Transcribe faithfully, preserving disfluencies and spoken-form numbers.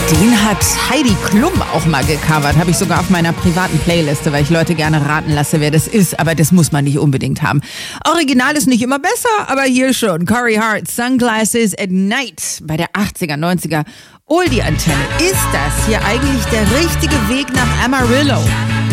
Den hat Heidi Klum auch mal gecovert. Habe ich sogar auf meiner privaten Playliste, weil ich Leute gerne raten lasse, wer das ist. Aber das muss man nicht unbedingt haben. Original ist nicht immer besser, aber hier schon. Corey Hart, Sunglasses at Night bei der achtziger, neunziger Oldie-Antenne. Ist das hier eigentlich der richtige Weg nach Amarillo?